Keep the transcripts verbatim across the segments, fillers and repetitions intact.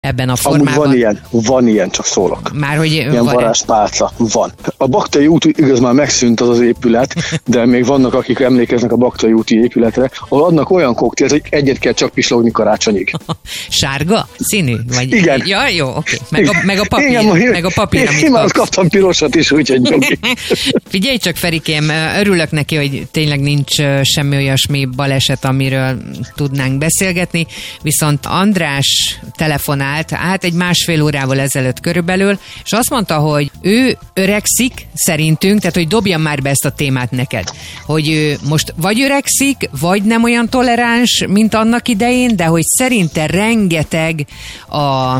ebben a formában. Amúgy van ilyen, van ilyen, csak szólok. Már hogy ilyen varázspálca van. A Baktai út igaz már megszűnt az az épület, de még vannak, akik emlékeznek a Baktai úti épületre, ahol adnak olyan koktélt, hogy egyet kell csak pislogni karácsonyig. Sárga? Színű? Vagy... Igen. Ja, jó, oké. Meg a, meg a papír, Igen, meg a papír, amit én már kaptam pirosat is, úgyhogy jogi. Figyelj csak, Ferikém, örülök neki, hogy tényleg nincs semmi olyasmi baleset, amiről tudnánk beszélgetni, viszont András telefonált, hát egy másfél órával ezelőtt körülbelül, és azt mondta, hogy ő öregszik szerintünk, tehát hogy dobjam már be ezt a témát neked, hogy ő most vagy öregszik, vagy nem olyan toleráns, mint annak idején, de hogy szerinte rengeteg a,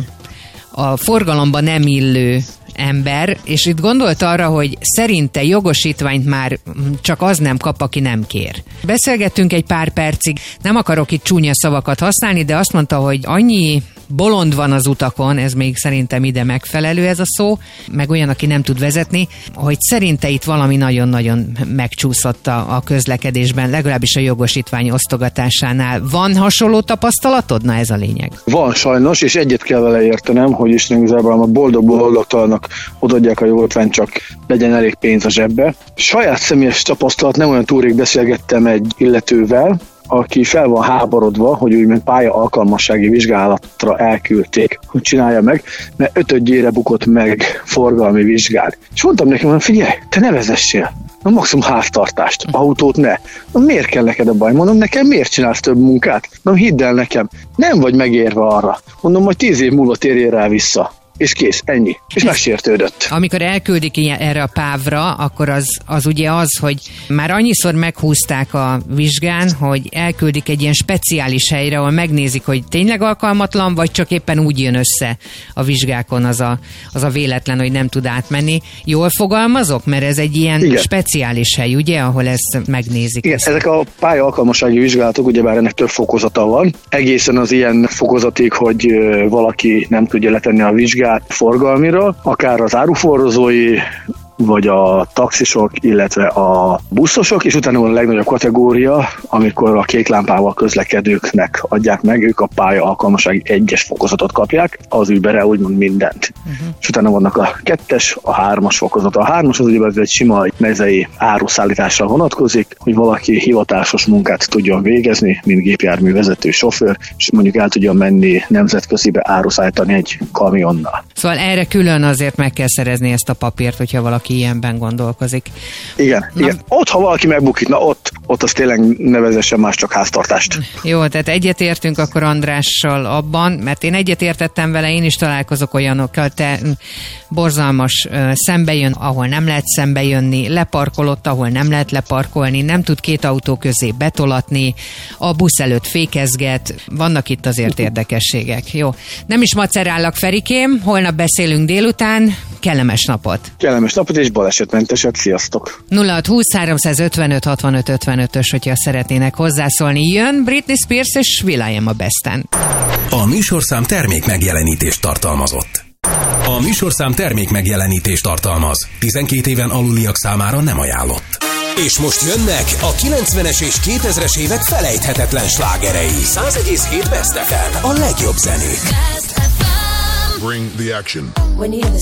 a forgalomba nem illő ember, és itt gondolt arra, hogy szerinte jogosítványt már csak az nem kap, aki nem kér. Beszélgettünk egy pár percig, nem akarok itt csúnya szavakat használni, de azt mondta, hogy annyi bolond van az utakon, ez még szerintem ide megfelelő ez a szó, meg olyan, aki nem tud vezetni, hogy szerinte itt valami nagyon-nagyon megcsúszott a, a közlekedésben, legalábbis a jogosítvány osztogatásánál. Van hasonló tapasztalatod? Na ez a lényeg. Van sajnos, és egyet kell vele értenem, hogy Isten igazából a boldog-boldogtalanok odaadják a jogosítványt, csak legyen elég pénz a zsebbe. Saját személyes tapasztalat, nem olyan túl rég beszélgettem egy illetővel, aki fel van háborodva, hogy úgymond pálya alkalmassági vizsgálatra elküldték, hogy csinálja meg, mert ötödjére bukott meg forgalmi vizsgál. És mondtam neki, mondom, figyelj, te ne vezessél, na maximum háztartást, autót ne. Na miért kell neked a baj? Mondom, nekem miért csinálsz több munkát? Na hidd el nekem, nem vagy megérve arra. Mondom, majd tíz év múlva térjél rá vissza. És kész, ennyi. És megsértődött. Amikor elküldik ilyen, erre a pávra, akkor az, az ugye az, hogy már annyiszor meghúzták a vizsgán, hogy elküldik egy ilyen speciális helyre, ahol megnézik, hogy tényleg alkalmatlan, vagy csak éppen úgy jön össze a vizsgákon az a, az a véletlen, hogy nem tud átmenni. Jól fogalmazok? Mert ez egy ilyen Igen. speciális hely, ugye, ahol ezt megnézik. Igen, ezek a pálya alkalmassági vizsgálatok, ugyebár ennek több fokozata van. Egészen az ilyen fokozatig, hogy valaki nem tudja letenni a vizsgát forgalmiról, akár az áruforrozói, vagy a taxisok, illetve a buszosok, és utána van a legnagyobb kategória, amikor a kék lámpával közlekedőknek adják meg, ők a pálya alkalmassági egyes fokozatot kapják, az Uberre úgymond mindent. Uh-huh. És utána vannak a kettes, a hármas fokozat. A hármas az ugye egy sima mezei áruszállításra vonatkozik, hogy valaki hivatásos munkát tudjon végezni, mint gépjárművezető, sofőr, és mondjuk el tudjon menni nemzetközibe áruszállítani egy kamionnal. Szóval erre külön azért meg kell szerezni ezt a papírt, hogyha valaki ilyenben gondolkozik. Igen, igen. Ott, ha valaki megbukik, na ott, ott az tényleg ne vezessen más, csak háztartást. Jó, tehát egyetértünk akkor Andrással abban, mert én egyetértettem vele, én is találkozok olyanokkal, te borzalmas szembejön, ahol nem lehet szembejönni, leparkolott, ahol nem lehet leparkolni, nem tud két autó közé betolatni, a busz előtt fékezget, vannak itt azért érdekességek. Jó, nem is macerállak, Ferikém, holnap beszélünk délután, kellemes napot! Kellemes napot és balesetmenteset, sziasztok! nulla hat húsz háromszázötvenöt hatvanöt ötvenötös, hogyha szeretnének hozzászólni. Jön Britney Spears és Will.i.am a besten. A műsorszám termék megjelenítést tartalmazott. A műsorszám termék megjelenítést tartalmaz. tizenkét éven aluliak számára nem ajánlott. És most jönnek a kilencvenes és kétezres évek felejthetetlen slágerei. száz egész hét Best ef em, a legjobb zenék. Bring the action.